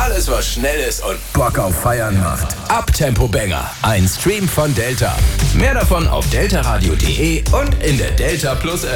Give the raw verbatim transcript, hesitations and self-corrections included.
Alles, was schnell ist und Bock auf Feiern macht. Uptempo Banger. Ein Stream von Delta. Mehr davon auf deltaradio punkt de und in der Delta Plus App.